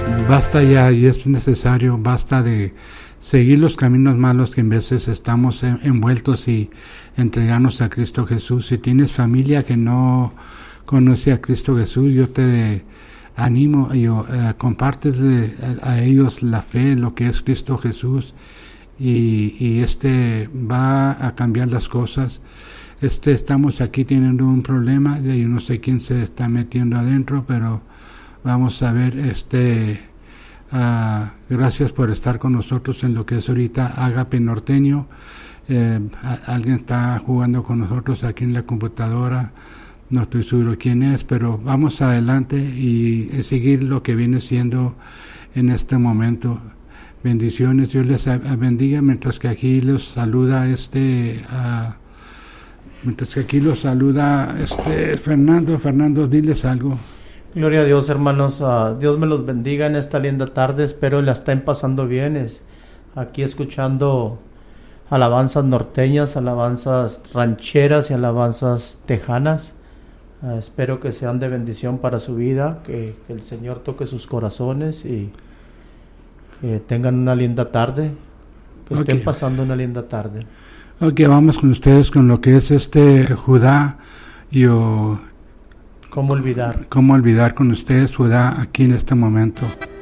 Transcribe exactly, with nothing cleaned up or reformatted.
basta ya, y es necesario, basta de seguir los caminos malos que en veces estamos en, envueltos y entregarnos a Cristo Jesús. Si tienes familia que no conoce a Cristo Jesús, yo te animo, yo uh, compartes a, a ellos la fe, lo que es Cristo Jesús, y, y este va a cambiar las cosas. Este, estamos aquí teniendo un problema, yo no sé quién se está metiendo adentro, pero vamos a ver, este, uh, gracias por estar con nosotros en lo que es ahorita Agape Norteño. Eh, a, alguien está jugando con nosotros aquí en la computadora, no estoy seguro quién es, pero vamos adelante y eh, seguir lo que viene siendo en este momento. Bendiciones, Dios les bendiga, mientras que aquí los saluda este... Uh, Mientras que aquí los saluda este Fernando. Fernando, diles algo. Gloria a Dios, hermanos. Uh, Dios me los bendiga en esta linda tarde. Espero la estén pasando bien. Es aquí escuchando alabanzas norteñas, alabanzas rancheras y alabanzas tejanas. Uh, espero que sean de bendición para su vida, que, que el Señor toque sus corazones y que tengan una linda tarde, que okay. estén pasando una linda tarde. Ok, vamos con ustedes con lo que es este Judá. Yo, ¿Cómo olvidar? ¿Cómo olvidar con ustedes Judá aquí en este momento?